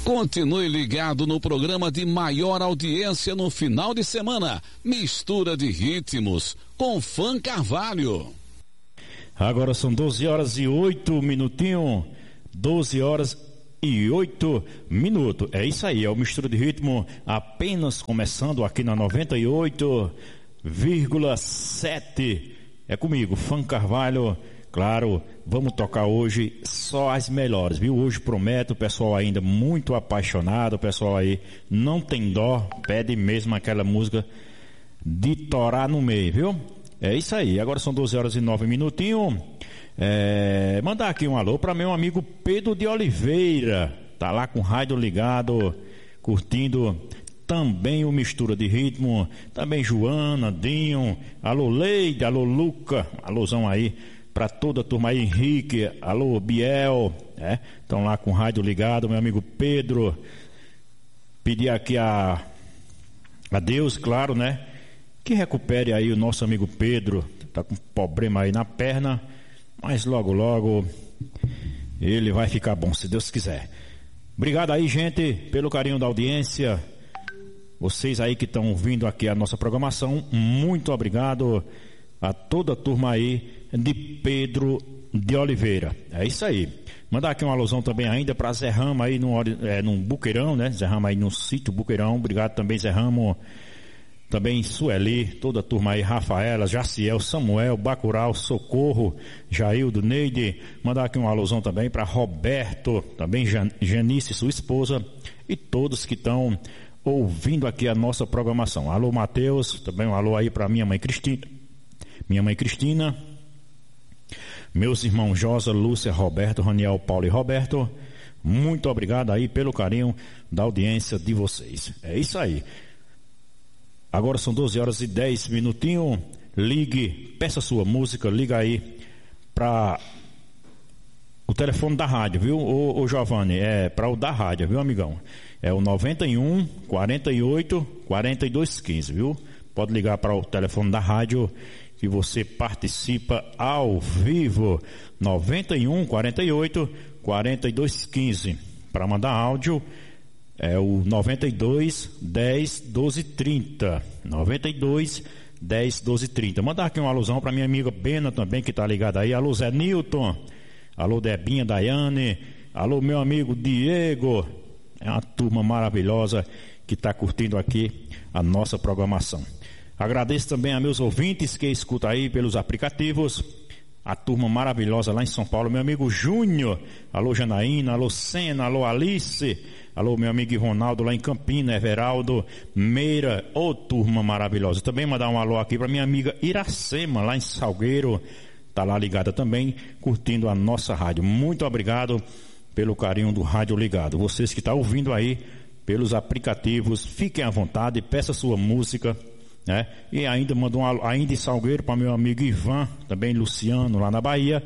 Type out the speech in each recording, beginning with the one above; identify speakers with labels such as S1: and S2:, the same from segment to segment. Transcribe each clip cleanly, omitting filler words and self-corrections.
S1: Continue ligado no programa de maior audiência no final de semana, Mistura de Ritmos, com Fã Carvalho.
S2: Agora são 12 horas e 8 minutinhos, 12 horas e 8 minutos. É isso aí, é o Mistura de Ritmo apenas começando aqui na 98,7. É comigo, Fã Carvalho. Claro, vamos tocar hoje só as melhores, viu? Hoje prometo, o pessoal ainda muito apaixonado, o pessoal aí não tem dó, pede mesmo aquela música de torar no meio, viu? É isso aí, agora são 12 horas e 9 minutinhos. Mandar aqui um alô para meu amigo Pedro de Oliveira, tá lá com o rádio ligado, curtindo também o Mistura de Ritmo, também Joana, Dinho, alô Leide, alô Luca, alôzão aí para toda a turma aí, Henrique, alô Biel, estão lá com o rádio ligado, meu amigo Pedro. Pedir aqui a Deus, claro, né, que recupere aí o nosso amigo Pedro, tá com problema aí na perna, mas logo logo ele vai ficar bom, se Deus quiser. Obrigado aí, gente, pelo carinho da audiência, vocês aí que estão ouvindo aqui a nossa programação, muito obrigado a toda a turma aí de Pedro de Oliveira. É isso aí. Mandar aqui uma alusão também ainda para Zé Ramo aí no Buqueirão, né? Zé Ramo aí no sítio Buqueirão. Obrigado também, Zé Ramo. Também Sueli, toda a turma aí, Rafaela, Jaciel, Samuel, Bacurau, Socorro, Jaildo, Neide. Mandar aqui uma alusão também para Roberto, também Janice, sua esposa, e todos que estão ouvindo aqui a nossa programação. Alô, Matheus, também um alô aí para minha mãe Cristina. Meus irmãos Josa, Lúcia, Roberto, Raniel, Paulo e Roberto, muito obrigado aí pelo carinho da audiência de vocês. É isso aí. Agora são 12 horas e 10 minutinhos. Ligue, peça sua música, liga aí para o telefone da rádio, viu? Ô Giovanni, é para o da rádio, viu, amigão? É o 91 48 42 15, viu? Pode ligar para o telefone da rádio que você participa ao vivo, 91 48 42 15. Para mandar áudio é o 92 10 12 30, 92 10 12 30. Mandar aqui uma alusão para minha amiga Bena também, que tá ligada aí. Alô Zé Nilton, alô Debinha, Daiane, alô meu amigo Diego. É uma turma maravilhosa que está curtindo aqui a nossa programação. Agradeço também a meus ouvintes que escutam aí pelos aplicativos, a turma maravilhosa lá em São Paulo, meu amigo Júnior, alô Janaína, alô Sena, alô Alice, alô meu amigo Ronaldo lá em Campina, Everaldo, Meira, ô turma maravilhosa. Também mandar um alô aqui para minha amiga Iracema, lá em Salgueiro, tá lá ligada também, curtindo a nossa rádio. Muito obrigado pelo carinho do rádio ligado. Vocês que estão ouvindo aí pelos aplicativos, fiquem à vontade, peça sua música, né? E ainda mando ainda em Salgueiro para meu amigo Ivan, também Luciano lá na Bahia,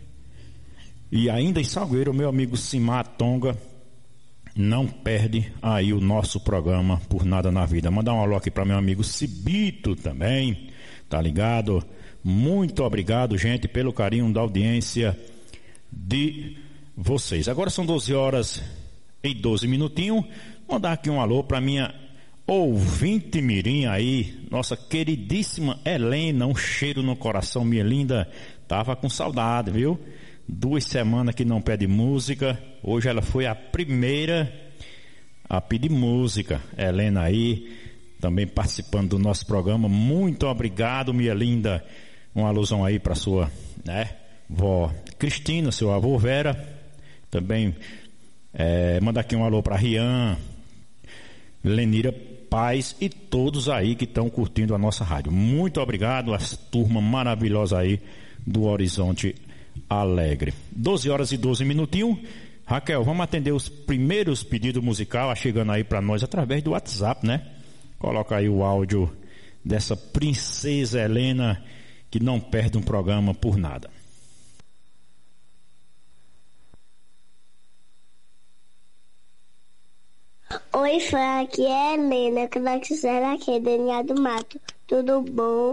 S2: e ainda em Salgueiro meu amigo Simar Tonga. Não perde aí o nosso programa por nada na vida. Mandar um alô aqui para meu amigo Cibito também, tá ligado? Muito obrigado, gente, pelo carinho da audiência de vocês. Agora são 12 horas e 12 minutinhos. Mandar aqui um alô para minha ouvinte mirim aí, nossa queridíssima Helena, um cheiro no coração, minha linda. Tava com saudade, viu? 2 semanas que não pede música. Hoje ela foi a primeira a pedir música. Helena aí, também participando do nosso programa. Muito obrigado, minha linda. Uma alusão aí para sua, né, vó Cristina, seu avô Vera. Também manda aqui um alô para Rian, Lenira Paz e todos aí que estão curtindo a nossa rádio. Muito obrigado, a turma maravilhosa aí do Horizonte Alegre. 12 horas e 12 minutinhos. Raquel, vamos atender os primeiros pedidos musicais chegando aí para nós através do WhatsApp, né? Coloca aí o áudio dessa princesa Helena que não perde um programa por nada.
S3: Oi, fã, aqui é a Helena, que nós fizeram aqui, DNA do Mato. Tudo bom?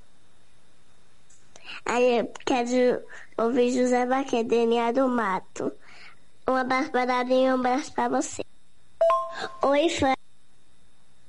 S3: Aí eu quero ouvir José Baquet, DNA do Mato. Um abraço para Dadinho e um abraço para você. Oi, fã.